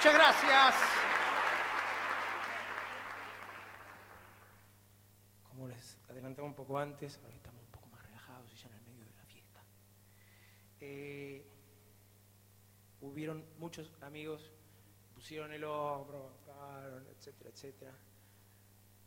Muchas gracias. Como les adelantaba un poco antes, ahora estamos un poco más relajados y ya en el medio de la fiesta. Hubieron muchos amigos, pusieron el hombro, bancaron, etcétera, etcétera.